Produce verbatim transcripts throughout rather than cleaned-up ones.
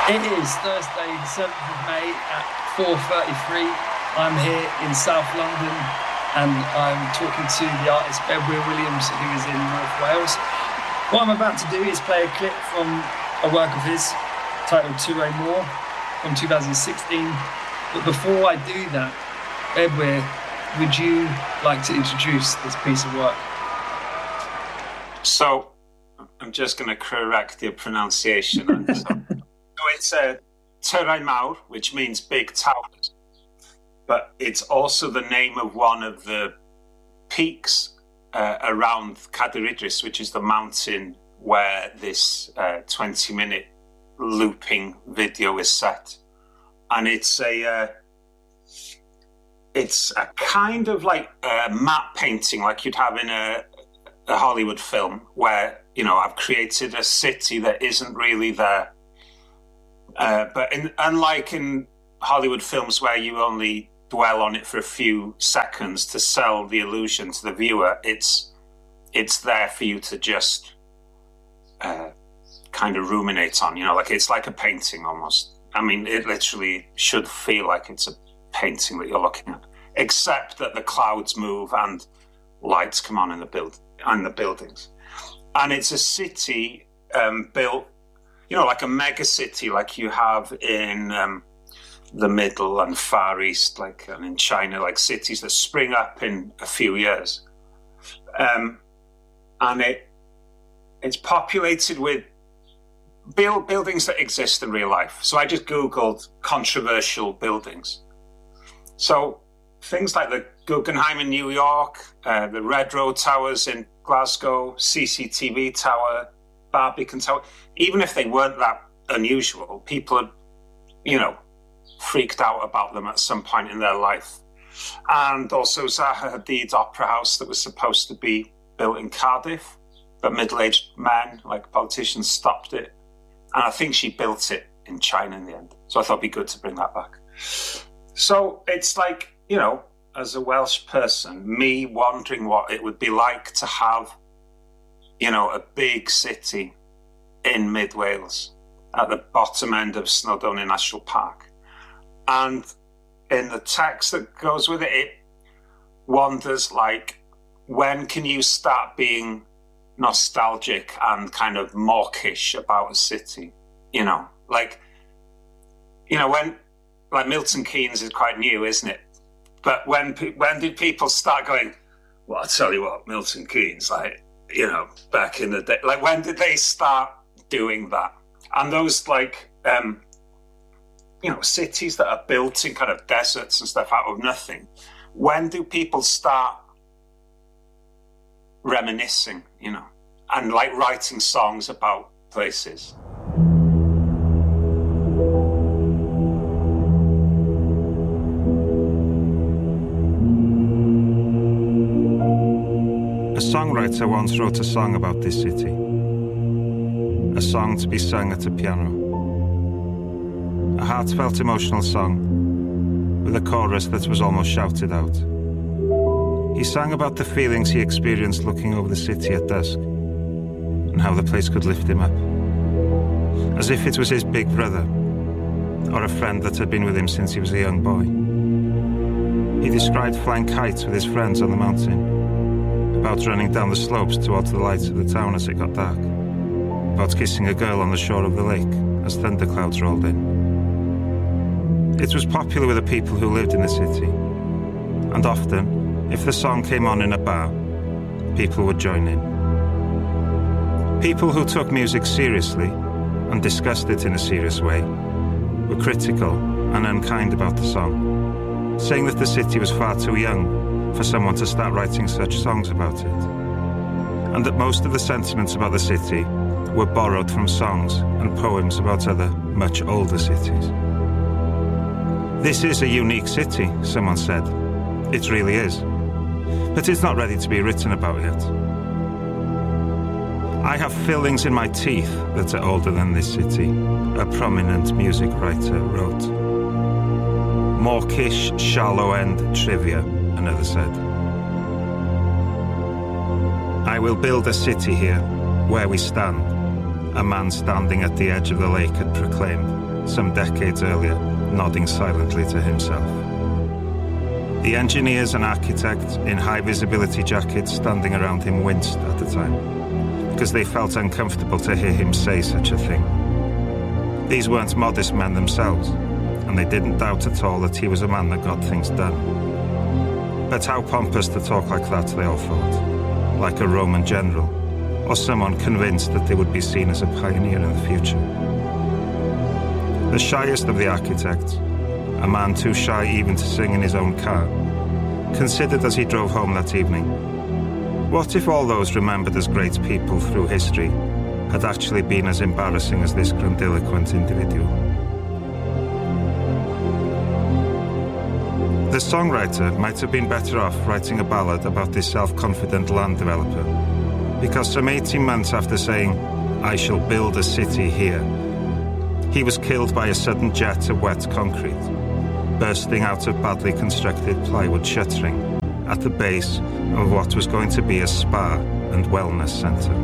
It is Thursday, the seventh of May at four thirty-three. I'm here in South London and I'm talking to the artist Bedwyr Williams, who is in North Wales. What I'm about to do is play a clip from a work of his titled Two A More from two thousand sixteen. But before I do that, Bedwyr, would you like to introduce this piece of work? So, I'm just going to correct your pronunciation. So, so it's a Tyrau Mawr, which means big towers, but it's also the name of one of the peaks uh, around Cadir Idris, which is the mountain where this uh, twenty-minute looping video is set. And it's a uh, it's a kind of like a matte painting, like you'd have in a, a Hollywood film, where, you know, I've created a city that isn't really there. Uh, but in, unlike in Hollywood films where you only dwell on it for a few seconds to sell the illusion to the viewer, it's it's there for you to just uh, kind of ruminate on, you know, like it's like a painting almost. I mean, it literally should feel like it's a painting that you're looking at, except that the clouds move and lights come on in the build and the buildings. And it's a city um, built, you know, like a mega city, like you have in um, the Middle and Far East, like and in China, like cities that spring up in a few years. Um, and it it's populated with build, buildings that exist in real life. So I just Googled controversial buildings. So things like the Guggenheim in New York, uh, the Red Road Towers in Glasgow, C C T V Tower, Barbican Tower, even if they weren't that unusual, people had, you know, freaked out about them at some point in their life. And also Zaha Hadid's opera house that was supposed to be built in Cardiff, but middle-aged men, like politicians, stopped it. And I think she built it in China in the end. So I thought it'd be good to bring that back. So it's like, you know, as a Welsh person, me wondering what it would be like to have, you know, a big city in mid-Wales at the bottom end of Snowdonia National Park. And in the text that goes with it, it wonders, like, when can you start being nostalgic and kind of mawkish about a city? You know, like, you know, when, like Milton Keynes is quite new, isn't it? But when when did people start going, well, I'll tell you what, Milton Keynes, like, you know, back in the day, like, when did they start doing that? And those, like, um, you know, cities that are built in kind of deserts and stuff out of nothing, when do people start reminiscing, you know, and, like, writing songs about places? A songwriter once wrote a song about this city, a song to be sung at a piano, a heartfelt, emotional song with a chorus that was almost shouted out. He sang about the feelings he experienced looking over the city at dusk and how the place could lift him up, as if it was his big brother or a friend that had been with him since he was a young boy. He described flying kites with his friends on the mountain, about running down the slopes towards the lights of the town as it got dark, about kissing a girl on the shore of the lake as thunderclouds rolled in. It was popular with the people who lived in the city, and often, if the song came on in a bar, people would join in. People who took music seriously and discussed it in a serious way were critical and unkind about the song, saying that the city was far too young for someone to start writing such songs about it, and that most of the sentiments about the city were borrowed from songs and poems about other, much older cities. This is a unique city, someone said. It really is. But it's not ready to be written about yet. I have fillings in my teeth that are older than this city, a prominent music writer wrote. Mawkish, shallow-end trivia, another said. I will build a city here, where we stand, a man standing at the edge of the lake had proclaimed. some decades earlier, nodding silently to himself. The engineers and architects in high-visibility jackets standing around him winced at the time, because they felt uncomfortable to hear him say such a thing. These weren't modest men themselves, and they didn't doubt at all that he was a man that got things done. But how pompous to talk like that, they all thought, like a Roman general, or someone convinced that they would be seen as a pioneer in the future. The shyest of the architects, a man too shy even to sing in his own car, considered as he drove home that evening, what if all those remembered as great people through history had actually been as embarrassing as this grandiloquent individual? The songwriter might have been better off writing a ballad about this self-confident land developer, because some eighteen months after saying, "I shall build a city here," he was killed by a sudden jet of wet concrete, bursting out of badly constructed plywood shuttering at the base of what was going to be a spa and wellness centre.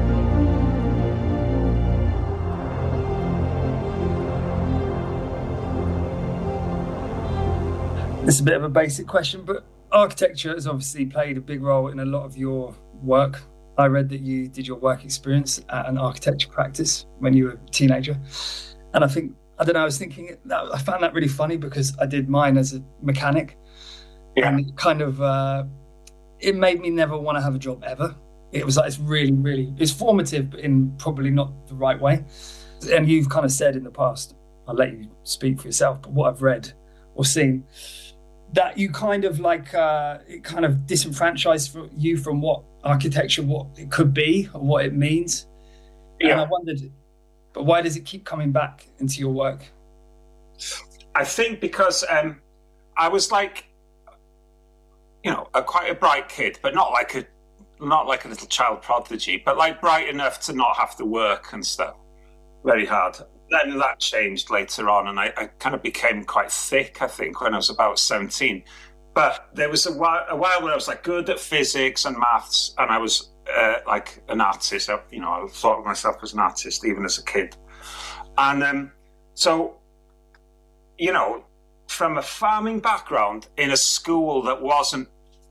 This is a bit of a basic question, but architecture has obviously played a big role in a lot of your work. I read that you did your work experience at an architecture practice when you were a teenager. And I think, I don't know, I was thinking, I found that really funny because I did mine as a mechanic. Yeah. And it kind of, uh, it made me never want to have a job ever. It was like, it's really, really, it's formative, but in probably not the right way. And you've kind of said in the past, I'll let you speak for yourself, but what I've read or seen, that you kind of like, uh, it kind of disenfranchised you from what architecture, what it could be, or what it means. Yeah. And I wondered, but why does it keep coming back into your work? I think because um, I was like, you know, a, quite a bright kid, but not like a, not like a little child prodigy, but like bright enough to not have to work and stuff very hard. Then that changed later on, and I, I kind of became quite thick, I think, when I was about seventeen. But there was a while, a while where I was like good at physics and maths, and I was uh, like an artist. I, you know, I thought of myself as an artist even as a kid. And um, so, you know, from a farming background in a school that wasn't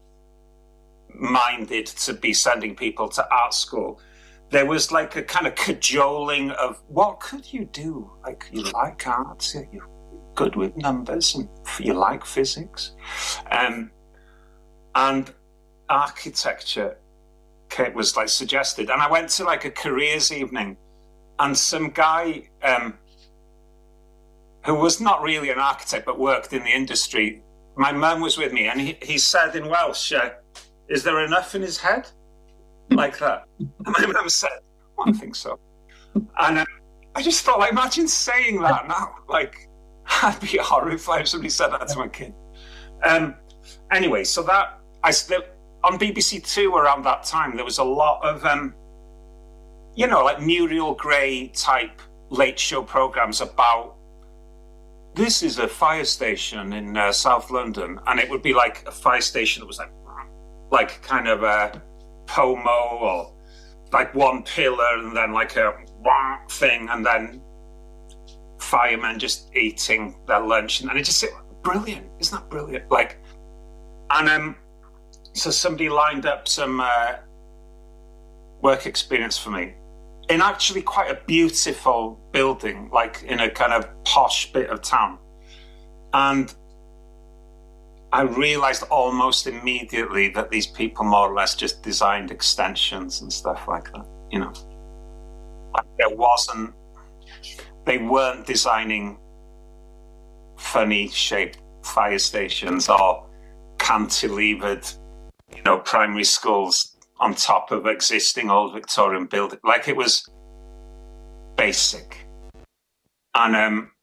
minded to be sending people to art school, there was like a kind of cajoling of what could you do? Like, you like art, you're good with numbers, and you like physics. Um, and architecture was like suggested. And I went to like a careers evening, and some guy um, who was not really an architect but worked in the industry, my mum was with me, and he, he said in Welsh, uh, is there enough in his head? Like that. And my mum said, well, I think so. And um, I just thought, like, imagine saying that now. Like, I'd be horrified if somebody said that to my kid. Um, anyway, so that, I on B B C Two around that time, there was a lot of, um, you know, like Muriel Gray type late show programs about, this is a fire station in uh, South London. And it would be like a fire station that was like, like kind of a Pomo, or like one pillar and then like a thing, and then firemen just eating their lunch, and it just brilliant, isn't that brilliant? Like, and um, so somebody lined up some uh, work experience for me in actually quite a beautiful building, like in a kind of posh bit of town, and I realised almost immediately that these people more or less just designed extensions and stuff like that, you know. Like there wasn't, they weren't designing funny shaped fire stations or cantilevered, you know, primary schools on top of existing old Victorian building. Like it was basic. And um,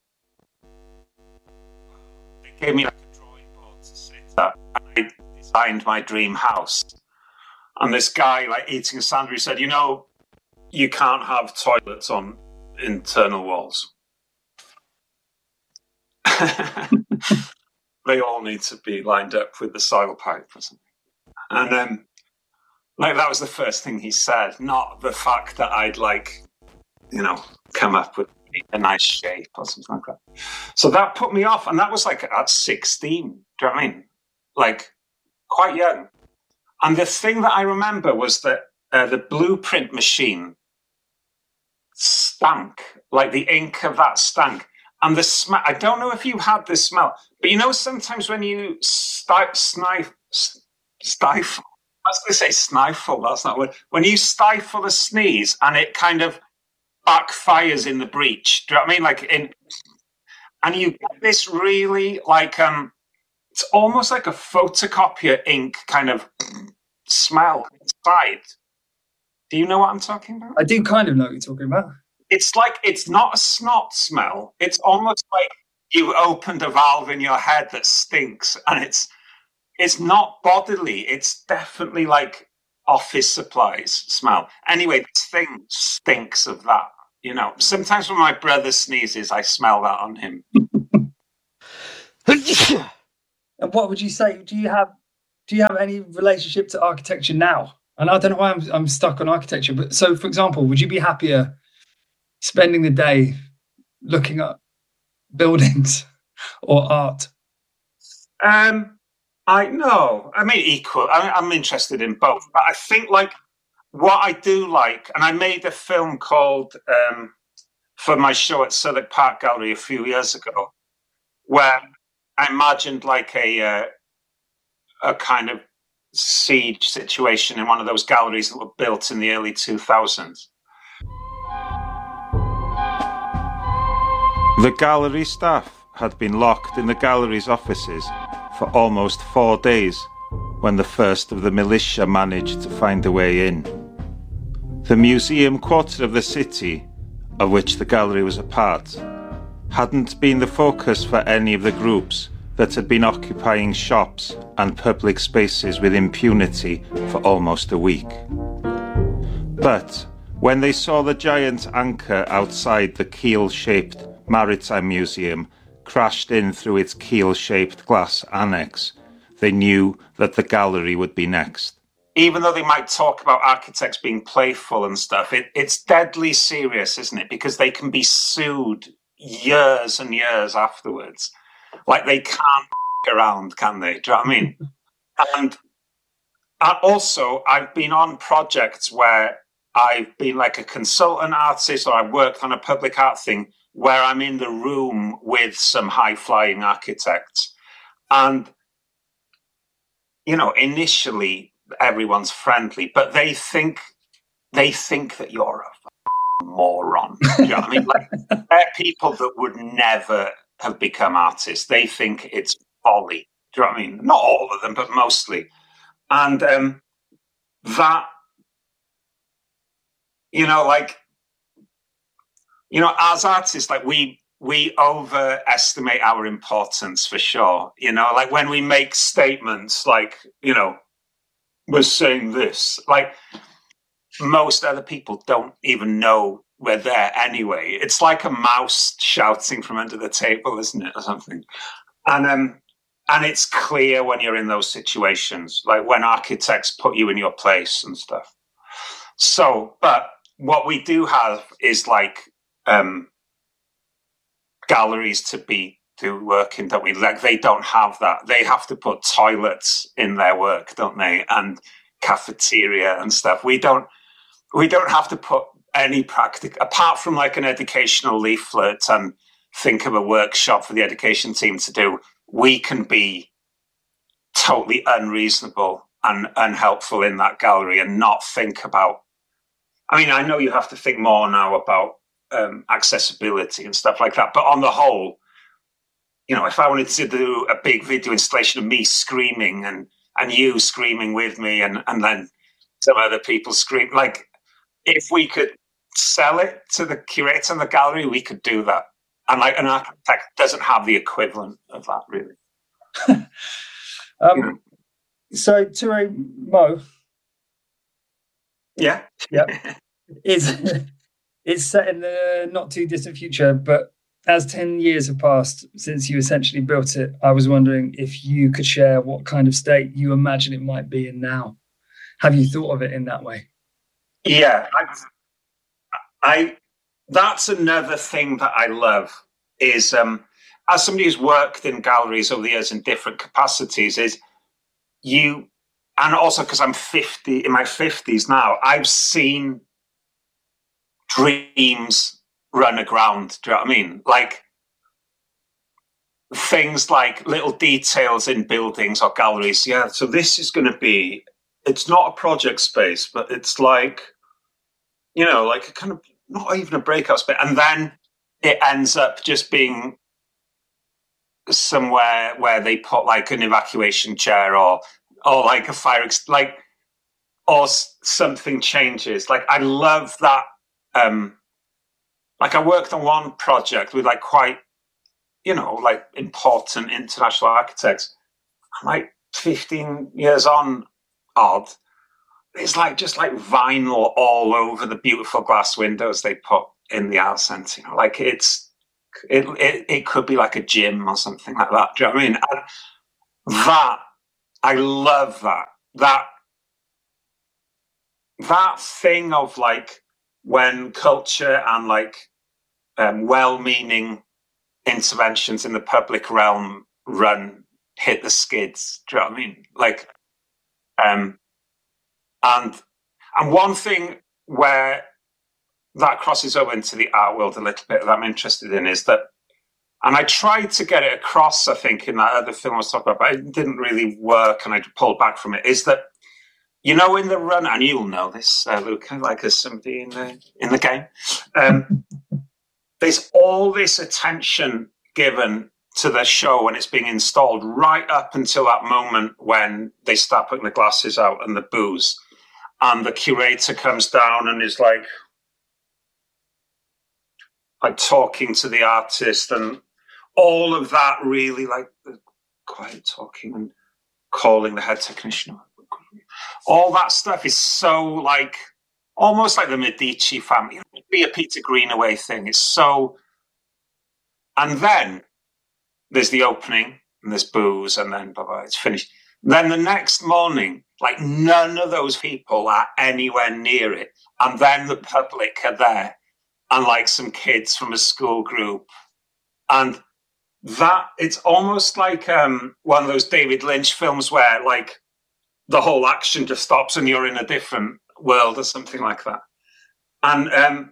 they gave me like a drawing board to sit at. I designed my dream house. And this guy, like eating a sandwich, said, you know, you can't have toilets on internal walls. They all need to be lined up with the soil pipe or something. And um, like that was the first thing he said, not the fact that I'd like, you know, come up with a nice shape or something like that. So that put me off, and that was like at sixteen. Do you know what I mean? Like quite young. And the thing that I remember was that uh, the blueprint machine stank, like the ink of that stank. And the smell, I don't know if you had this smell, but you know, sometimes when you sti- sniff, stifle, I was going to say stifle, that's not what, when you stifle a sneeze and it kind of backfires in the breech, do you know what I mean? Like in, and you get this really like, um, it's almost like a photocopier ink kind of smell inside. Do you know what I'm talking about? I do kind of know what you're talking about. It's like, it's not a snot smell. It's almost like you opened a valve in your head that stinks, and it's it's not bodily. It's definitely like office supplies smell. Anyway, this thing stinks of that. You know, sometimes when my brother sneezes, I smell that on him. And what would you say? Do you have do you have any relationship to architecture now? And I don't know why I'm I'm stuck on architecture, but so for example, would you be happier spending the day looking at buildings or art? Um, I know. I mean, equal. I, I'm interested in both, but I think like what I do like, and I made a film called um, for my show at Southwark Park Gallery a few years ago, where I imagined like a uh, a kind of siege situation in one of those galleries that were built in the early two thousands. The gallery staff had been locked in the gallery's offices for almost four days when the first of the militia managed to find a way in. The museum quarter of the city, of which the gallery was a part, hadn't been the focus for any of the groups that had been occupying shops and public spaces with impunity for almost a week. But when they saw the giant anchor outside the keel-shaped Maritime Museum crashed in through its keel-shaped glass annex, they knew that the gallery would be next. Even though they might talk about architects being playful and stuff, it, it's deadly serious, isn't it? Because they can be sued years and years afterwards. Like, they can't f- around, can they? Do you know what I mean? And also, I've been on projects where I've been like a consultant artist, or I've worked on a public art thing where I'm in the room with some high-flying architects. And, you know, initially everyone's friendly, but they think they think that you're a moron. Do you know what I mean? Like, they're people that would never have become artists. They think it's folly. Do you know what I mean? Not all of them, but mostly. And um, that, you know, like, you know, as artists, like we we overestimate our importance for sure. You know, like when we make statements like, you know, we're saying this, like most other people don't even know we're there anyway. It's like a mouse shouting from under the table, isn't it, or something? And um, and it's clear when you're in those situations, like when architects put you in your place and stuff. So, but what we do have is like um, galleries to be do work in, don't we? Like they don't have that. They have to put toilets in their work, don't they? And cafeteria and stuff. We don't. We don't have to put any practical, apart from like an educational leaflet and think of a workshop for the education team to do. We can be totally unreasonable and unhelpful in that gallery and not think about. I mean, I know you have to think more now about um, accessibility and stuff like that, but on the whole, you know, if I wanted to do a big video installation of me screaming and and you screaming with me, and and then some other people scream, like if we could sell it to the curator and the gallery, we could do that. And like an architect doesn't have the equivalent of that, really. um, you know? So, Toure Mo, yeah, yeah, is is set in the not too distant future. But as ten years have passed since you essentially built it, I was wondering if you could share what kind of state you imagine it might be in now. Have you thought of it in that way? Yeah, I, I that's another thing that I love is, um, as somebody who's worked in galleries over the years in different capacities, is you, and also because I'm fifty, in my fifties now, I've seen dreams run aground. Do you know what I mean? Like things like little details in buildings or galleries. Yeah, so this is going to be, it's not a project space, but it's like, you know, like a kind of, not even a breakout space. And then it ends up just being somewhere where they put like an evacuation chair or or like a fire, ex- like, or something changes. Like I love that. Um, like I worked on one project with like quite, you know, like important international architects. Like fifteen years on, odd. It's like just like vinyl all over the beautiful glass windows they put in the art centre. You know, like it's it, it it could be like a gym or something like that. Do you know what I mean? And that I love that that that thing of like when culture and like um, well-meaning interventions in the public realm run hit the skids. Do you know what I mean? Like, um. And and one thing where that crosses over into the art world a little bit that I'm interested in is that, and I tried to get it across, I think, in that other film I was talking about, but it didn't really work and I pulled back from it, is that, you know, in the run, and you'll know this, uh, Luca, like as somebody in the, in the game, um, there's all this attention given to the show when it's being installed right up until that moment when they start putting the glasses out and the booze. And the curator comes down and is like, like talking to the artist and all of that really, like the quiet talking and calling the head technician. All that stuff is so like, almost like the Medici family. It would be a Peter Greenaway thing. It's so, and then there's the opening and there's booze and then blah, blah, it's finished. Then the next morning, like none of those people are anywhere near it. And then the public are there and like some kids from a school group. And that, it's almost like um, one of those David Lynch films where like the whole action just stops and you're in a different world or something like that. And um,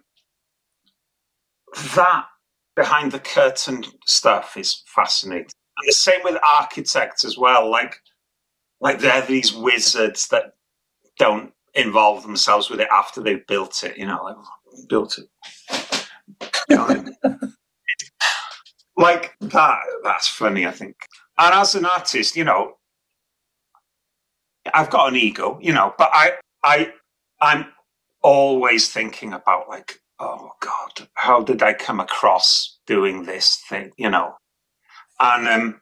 that behind the curtain stuff is fascinating. And the same with architects as well. Like, Like they're these wizards that don't involve themselves with it after they've built it, you know, like built it. You know what I mean? Like that, that's funny, I think. And as an artist, you know, I've got an ego, you know, but I, I, I'm always thinking about like, oh God, how did I come across doing this thing, you know? And, um,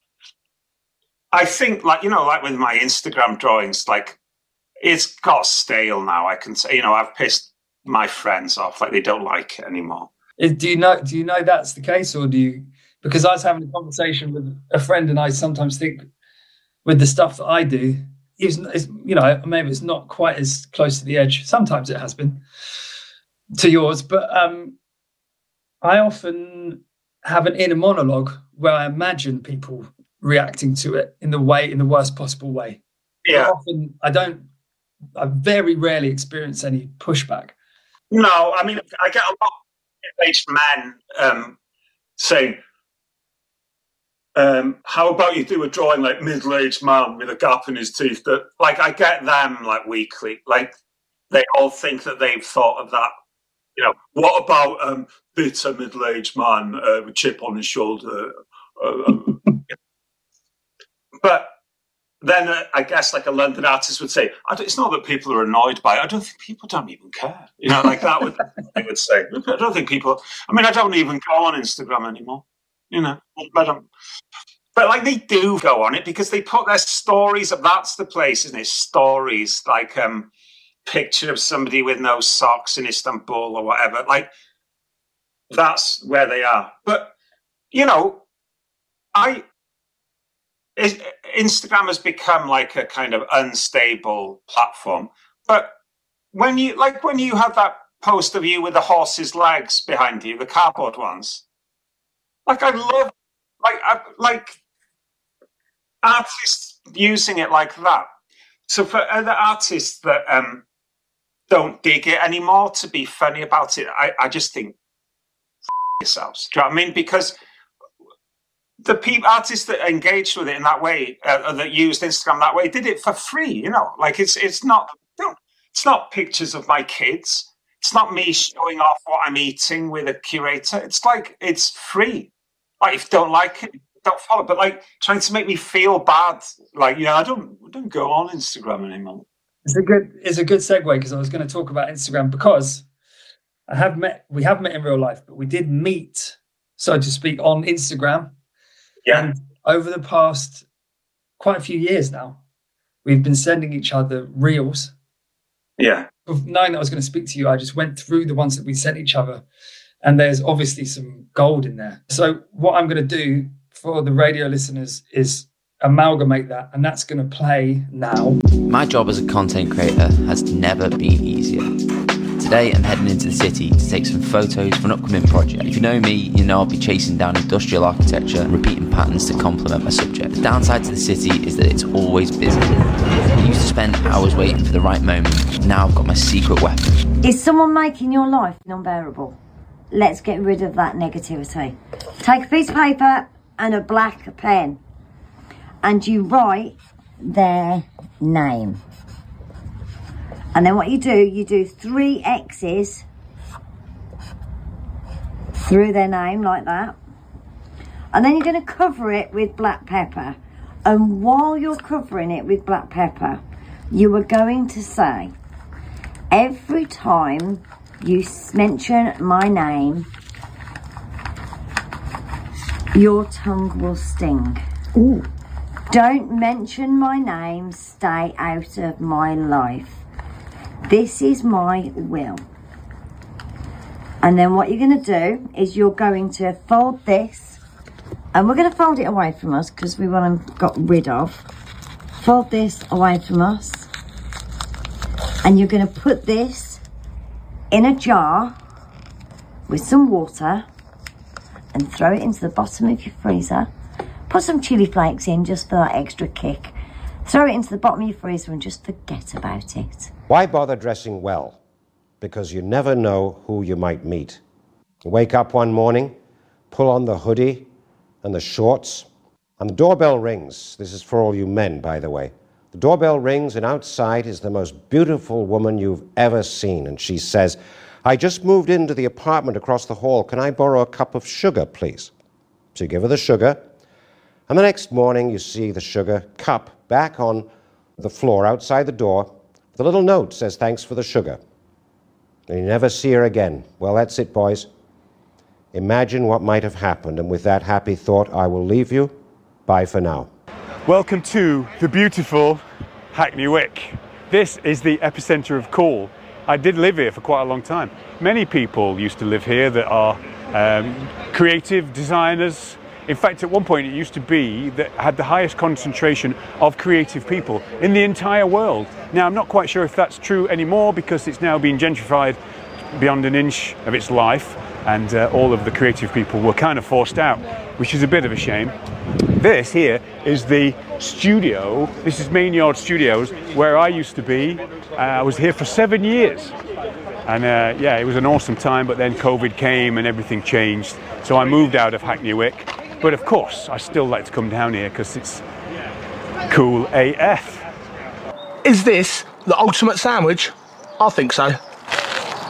I think, like, you know, like with my Instagram drawings, like, it's got stale now. I can say, you know, I've pissed my friends off, like, they don't like it anymore. Do you know, do you know that's the case, or do you, because I was having a conversation with a friend and I sometimes think with the stuff that I do, it's, it's, you know, maybe it's not quite as close to the edge. Sometimes it has been to yours, but um, I often have an inner monologue where I imagine people reacting to it in the way, in the worst possible way. Yeah. Often I don't, I very rarely experience any pushback. No, I mean, I get a lot of middle-aged men um, saying, um, how about you do a drawing like middle-aged man with a gap in his teeth? That, like, I get them like weekly. Like, they all think that they've thought of that. You know, what about um, bitter middle-aged man uh, with a chip on his shoulder? Uh, But then uh, I guess like a London artist would say, I don't, it's not that people are annoyed by it. I don't think people don't even care. You know, like that would they would say. I don't think people, I mean, I don't even go on Instagram anymore. You know, I don't. But like they do go on it because they put their stories up. That's the place, isn't it? Stories, like um picture of somebody with no socks in Istanbul or whatever. Like that's where they are. But, you know, I... Instagram has become like a kind of unstable platform. But when you like when you had that post of you with the horse's legs behind you, the cardboard ones. Like, I love, like, I, like artists using it like that. So for other artists that um, don't dig it anymore to be funny about it, I, I just think, f- yourselves. Do you know what I mean? Because the people, artists that engaged with it in that way, uh, that used Instagram that way, did it for free. You know, like it's it's not it's not pictures of my kids. It's not me showing off what I'm eating with a curator. It's like it's free. Like if you don't like it, don't follow. But like trying to make me feel bad, like you know, I don't I don't go on Instagram anymore. It's a good it's a good segue because I was going to talk about Instagram because I have met we have met in real life, but we did meet, so to speak, on Instagram. Yeah. And over the past quite a few years now, we've been sending each other reels. Yeah. Knowing that I was going to speak to you, I just went through the ones that we sent each other, and there's obviously some gold in there. So what I'm going to do for the radio listeners is amalgamate that, and that's going to play now. My job as a content creator has never been easier. Today I'm heading into the city to take some photos for an upcoming project. If you know me, you know I'll be chasing down industrial architecture and repeating patterns to complement my subject. The downside to the city is that it's always busy. I used to spend hours waiting for the right moment. Now I've got my secret weapon. Is someone making your life unbearable? Let's get rid of that negativity. Take a piece of paper and a black pen, and you write their name. And then what you do, you do three X's through their name like that. And then you're going to cover it with black pepper. And while you're covering it with black pepper, you are going to say, every time you mention my name, your tongue will sting. Ooh. Don't mention my name, stay out of my life. This is my will. And then what you're going to do is you're going to fold this, and we're going to fold it away from us because we want them got rid of. Fold this away from us, and you're going to put this in a jar with some water and throw it into the bottom of your freezer. Put some chili flakes in just for that extra kick. Throw it into the bottom of your freezer and just forget about it. Why bother dressing well? Because you never know who you might meet. You wake up one morning, pull on the hoodie and the shorts, and the doorbell rings. This is for all you men, by the way. The doorbell rings, and outside is the most beautiful woman you've ever seen. And she says, I just moved into the apartment across the hall. Can I borrow a cup of sugar, please? So you give her the sugar, and the next morning you see the sugar cup back on the floor outside the door. The little note says, thanks for the sugar. And you never see her again. Well, that's it, boys. Imagine what might have happened. And with that happy thought, I will leave you. Bye for now. Welcome to the beautiful Hackney Wick. This is the epicenter of Cool. I did live here for quite a long time. Many people used to live here that are um, creative designers. In fact, at one point it used to be that had the highest concentration of creative people in the entire world. Now, I'm not quite sure if that's true anymore because it's now been gentrified beyond an inch of its life, and uh, all of the creative people were kind of forced out, which is a bit of a shame. This here is the studio. This is Mainyard Studios, where I used to be. Uh, I was here for seven years. And uh, yeah, it was an awesome time, but then COVID came and everything changed. So I moved out of Hackney Wick. But of course, I still like to come down here because it's cool A F. Is this the ultimate sandwich? I think so.